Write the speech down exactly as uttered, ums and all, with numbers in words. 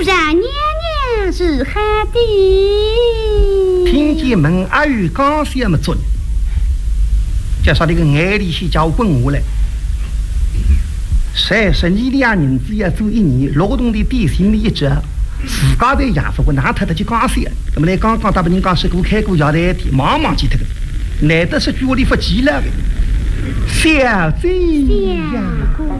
然娘娘是何的？ 听见门阿玉刚是那么准，就说那个眼里去叫滚下来。三十二两银子要做一年，劳动的底薪的一折，自家在家说我拿他的就讲些，那么来刚刚大本人讲是给我开过腰带的，忙忙记得个，难得是句话里不急了的，小贼呀。